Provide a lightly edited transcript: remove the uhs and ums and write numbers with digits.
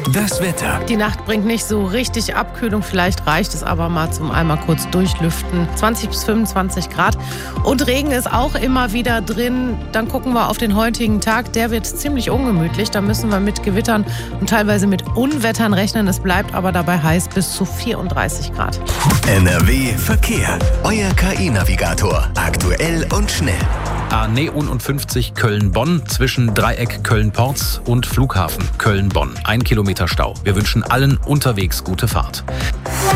Das Wetter. Die Nacht bringt nicht so richtig Abkühlung, vielleicht reicht es aber mal zum einmal kurz durchlüften. 20 bis 25 Grad und Regen ist auch immer wieder drin. Dann gucken wir auf den heutigen Tag, der wird ziemlich ungemütlich. Da müssen wir mit Gewittern und teilweise mit Unwettern rechnen. Es bleibt aber dabei heiß bis zu 34 Grad. NRW Verkehr. Euer KI-Navigator. Aktuell und schnell. A59 Köln-Bonn zwischen Dreieck Köln-Porz und Flughafen Köln-Bonn. 1 Kilometer Stau. Wir wünschen allen unterwegs gute Fahrt.